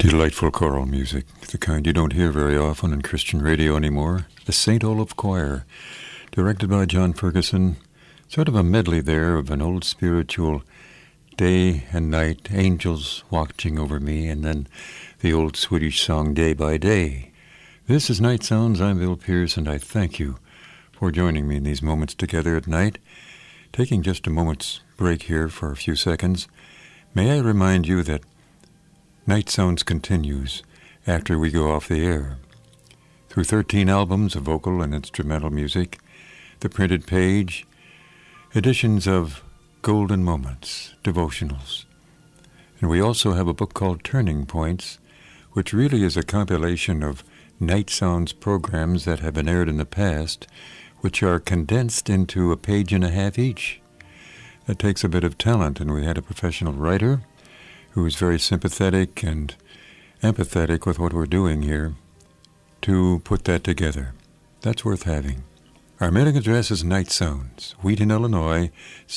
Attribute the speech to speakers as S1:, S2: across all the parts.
S1: Delightful choral music, the kind you don't hear very often in Christian radio anymore. The St. Olaf Choir, directed by John Ferguson. Sort of a medley there of an old spiritual Day and Night, Angels Watching Over Me, and then the old Swedish song Day by Day. This is Night Sounds. I'm Bill Pierce, and I thank you for joining me in these moments together at night. Taking just a moment's break here for a few seconds, may I remind you that Night Sounds continues after we go off the air. Through 13 albums of vocal and instrumental music, the printed page, editions of Golden Moments, devotionals. And we also have a book called Turning Points, which really is a compilation of Night Sounds programs that have been aired in the past, which are condensed into a page and a half each. That takes a bit of talent, and we had a professional writer who is very sympathetic and empathetic with what we're doing here to put that together. That's worth having. Our mailing address is Night Sounds, Wheaton, Illinois,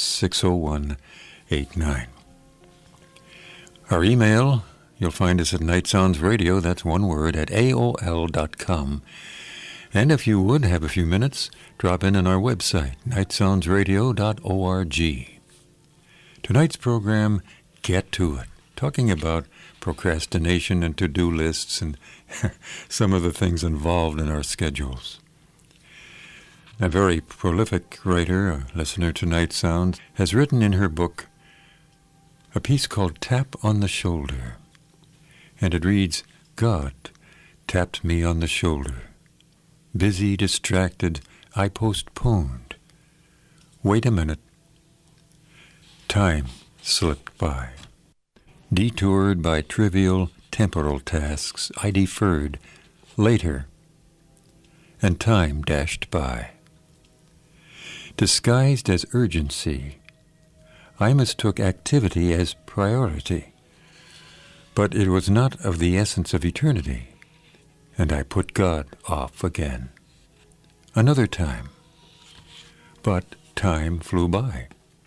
S1: 60189. Our email, you'll find us at nightsoundsradio, that's one word, at AOL.com. And if you would have a few minutes, drop in on our website, nightsoundsradio.org. Tonight's program, Get to It, talking about procrastination and to-do lists and some of the things involved in our schedules. A very prolific writer, a listener to Night Sounds, has written in her book a piece called Tap on the Shoulder. And it reads, God tapped me on the shoulder. Busy, distracted, I postponed. Wait a minute. Time slipped by. Detoured by trivial temporal tasks, I deferred later, and time dashed by. Disguised as urgency, I mistook activity as priority, but it was not of the essence of eternity, and I put God off again. Another time, but time flew by.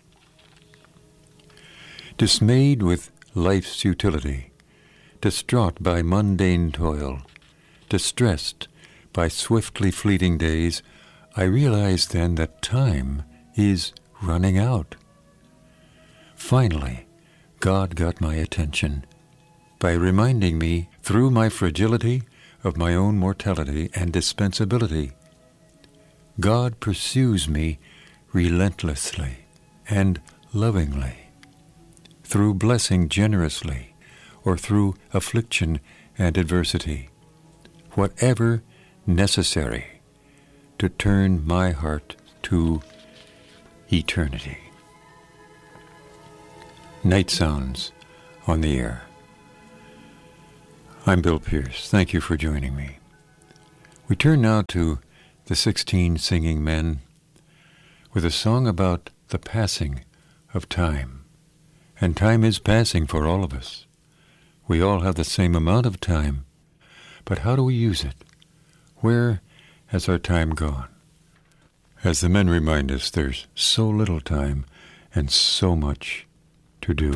S1: Dismayed with life's futility, distraught by mundane toil, distressed by swiftly fleeting days, I realized then that time is running out. Finally, God got my attention by reminding me, through my fragility, of my own mortality and dispensability. God pursues me relentlessly and lovingly, through blessing generously, or through affliction and adversity, whatever necessary to turn my heart to eternity. Night Sounds on the air. I'm Bill Pierce. Thank you for joining me. We turn now to the 16 Singing Men with a song about the passing of time. And time is passing for all of us. We all have the same amount of time, but how do we use it? Where has our time gone? As the men remind us, there's so little time and so much to do.